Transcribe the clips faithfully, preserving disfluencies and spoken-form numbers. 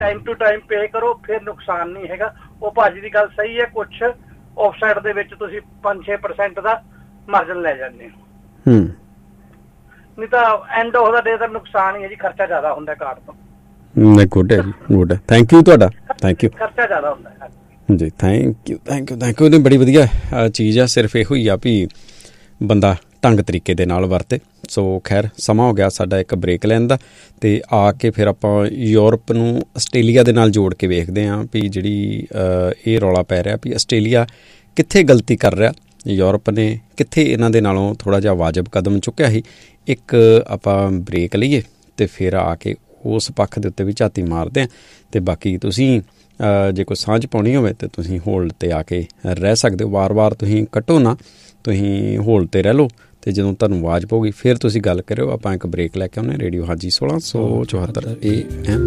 Time to time ਪੇ ਕਰੋ, ਫਿਰ ਨੁਕਸਾਨ ਨਹੀਂ ਹੈਗਾ। ਉਹ ਭਾਜੀ ਦੀ ਗੱਲ ਸਹੀ ਹੈ, ਕੁਛ ਆਫਸਾਈਡ ਦੇ ਵਿੱਚ ਤੁਸੀਂ ਪੰਜ ਛੇ ਪਰਸੈਂਟ ਦਾ ਮਾਰਜਨ ਲੈ ਜਾਂਦੇ ਹੋ, ਨਹੀਂ ਤਾਂ ਐਂਡ ਆਫ ਦਾ ਡੇ ਦਾ ਨੁਕਸਾਨ ਹੀ ਹੈ ਜੀ, ਖਰਚਾ ਜ਼ਿਆਦਾ ਹੁੰਦਾ ਕਾਰਡ ਤੋਂ। ਨਹੀਂ ਗੁੱਡ ਹੈ ਜੀ, ਗੁੱਡ ਹੈ, ਥੈਂਕ ਯੂ ਤੁਹਾਡਾ, ਥੈਂਕ ਯੂ। ਖਰਚਾ ਜ਼ਿਆਦਾ ਹੁੰਦਾ ਹੈ ਜੀ, thank you thank you thank you. ਨਹੀਂ ਬੜੀ ਵਧੀਆ ਚੀਜ਼ ਆ, ਸਿਰਫ ਇਹੋ ਹੀ ਆ ਵੀ ਬੰਦਾ ਢੰਗ ਤਰੀਕੇ ਦੇ ਨਾਲ ਵਰਤੇ। ਸੋ ਖੈਰ ਸਮਾਂ ਹੋ ਗਿਆ ਸਾਡਾ ਇੱਕ ਬ੍ਰੇਕ ਲੈਣ ਦਾ, ਅਤੇ ਆ ਕੇ ਫਿਰ ਆਪਾਂ ਯੂਰਪ ਨੂੰ ਆਸਟ੍ਰੇਲੀਆ ਦੇ ਨਾਲ ਜੋੜ ਕੇ ਵੇਖਦੇ ਹਾਂ ਵੀ ਜਿਹੜੀ ਇਹ ਰੌਲਾ ਪੈ ਰਿਹਾ ਵੀ ਆਸਟ੍ਰੇਲੀਆ ਕਿੱਥੇ ਗਲਤੀ ਕਰ ਰਿਹਾ, ਯੂਰਪ ਨੇ ਕਿੱਥੇ ਇਹਨਾਂ ਦੇ ਨਾਲੋਂ ਥੋੜ੍ਹਾ ਜਿਹਾ ਵਾਜਬ ਕਦਮ ਚੁੱਕਿਆ ਸੀ। ਇੱਕ ਆਪਾਂ ਬ੍ਰੇਕ ਲਈਏ ਅਤੇ ਫਿਰ ਆ ਕੇ ਉਸ ਪੱਖ ਦੇ ਉੱਤੇ ਵੀ ਝਾਤੀ ਮਾਰਦੇ ਹਾਂ। ਅਤੇ ਬਾਕੀ ਤੁਸੀਂ ਜੇ ਕੋਈ ਸਾਂਝ ਪਾਉਣੀ ਹੋਵੇ ਤਾਂ ਤੁਸੀਂ ਹੋਲਡ 'ਤੇ ਆ ਕੇ ਰਹਿ ਸਕਦੇ ਹੋ, ਵਾਰ-ਵਾਰ ਤੁਸੀਂ ਕੱਟੋ ਨਾ, ਤੁਸੀਂ ਹੋਲਡ 'ਤੇ ਰਹਿ ਲਓ, ਅਤੇ ਜਦੋਂ ਤੁਹਾਨੂੰ ਆਵਾਜ਼ ਪਊਗੀ ਫਿਰ ਤੁਸੀਂ ਗੱਲ ਕਰਿਓ। ਆਪਾਂ ਇੱਕ ਬ੍ਰੇਕ ਲੈ ਕੇ ਆਉਂਦੇ ਰੇਡੀਓ ਹਾਜੀ ਸੋਲਾਂ ਸੌ ਚੁਹੱਤਰ ਏ ਐਮ।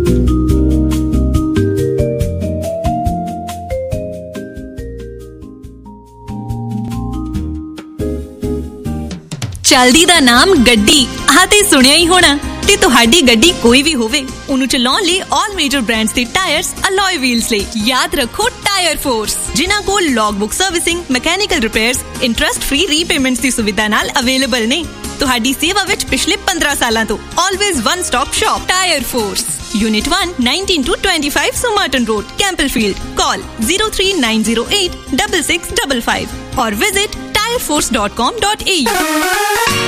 ਚੱਲਦੀ ਦਾ ਨਾਮ ਗੱਡੀ, ਆਹ ਤੇ ਸੁਣਿਆ ਹੀ ਹੋਣਾ। ਤੇ ਤੁਹਾਡੀ ਗੱਡੀ ਕੋਈ ਵੀ ਹੋਵੇ, ਉਹਨੂੰ ਚਲਾਉਣ ਲਈ ਆਲ ਮੇਜਰ ਬ੍ਰਾਂਡਸ ਦੇ ਟਾਇਰਸ, ਅਲੋਏ ਵੀਲਸ ਲਈ ਯਾਦ ਰੱਖੋ ਟਾਇਰ ਫੋਰਸ, ਜਿਨ੍ਹਾਂ ਕੋਲ log book servicing, mechanical repairs, interest free repayments ਦੀ ਸੁਵਿਧਾ ਨਾਲ ਅਵੇਲੇਬਲ ਨੇ। ਤੁਹਾਡੀ ਸੇਵਾ ਵਿੱਚ ਪਿਛਲੇ ਪੰਦਰਾਂ ਸਾਲਾਂ ਤੋਂ always one stop shop tyre force, unit one, nineteen to twenty-five Somerton Road, Campbellfield. Call zero three nine zero eight six six five five or visit tire force dot com dot a u.